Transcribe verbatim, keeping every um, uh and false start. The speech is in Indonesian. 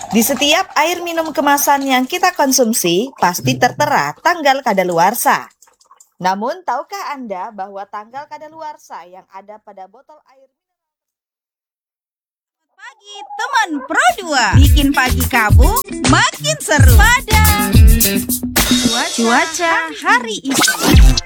Di setiap air minum kemasan yang kita konsumsi, pasti tertera tanggal kadaluarsa. Namun, tahukah Anda bahwa tanggal kadaluarsa yang ada pada botol air Pagi teman Pro dua, bikin pagi kamu makin seru pada cuaca hari ini.